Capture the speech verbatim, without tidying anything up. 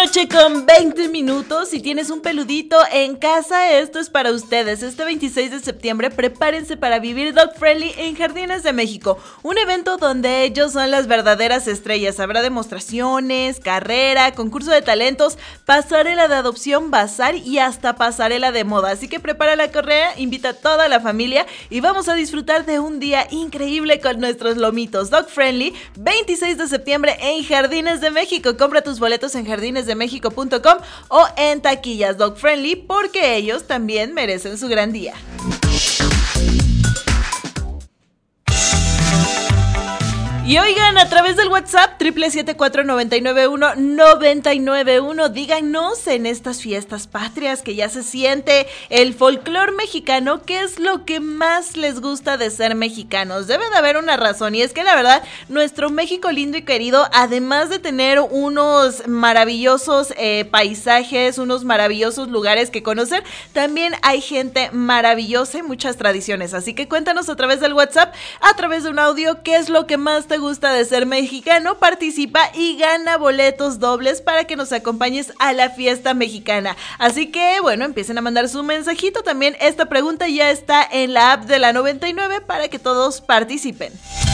noche con veinte minutos. Si tienes un peludito en casa, esto es para ustedes. Este veintiséis de septiembre, prepárense para vivir Dog Friendly en Jardines de México. Un evento donde ellos son las verdaderas estrellas. Habrá demostraciones, carrera, concurso de talentos, pasarela de adopción, bazar y hasta pasarela de moda. Así que prepara la correa, invita a toda la familia y vamos a disfrutar de un día increíble con nuestros lomitos. Dog Friendly, veintiséis de septiembre en Jardines de México. Compra tus boletos en jardines de méxico punto com o en taquillas. Dog Friendly, porque ellos también merecen su gran día. Y oigan, a través del WhatsApp triple siete cuatro nueve nueve uno nueve nueve uno, díganos en estas fiestas patrias que ya se siente el folclor mexicano, ¿qué es lo que más les gusta de ser mexicanos? Debe de haber una razón, y es que la verdad, nuestro México lindo y querido, además de tener unos maravillosos eh, paisajes, unos maravillosos lugares que conocer, también hay gente maravillosa y muchas tradiciones, así que cuéntanos a través del WhatsApp, a través de un audio, qué es lo que más te gusta de ser mexicano. Participa y gana boletos dobles para que nos acompañes a la fiesta mexicana. Así que, bueno, empiecen a mandar su mensajito. También esta pregunta ya está en la app de la noventa y nueve para que todos participen.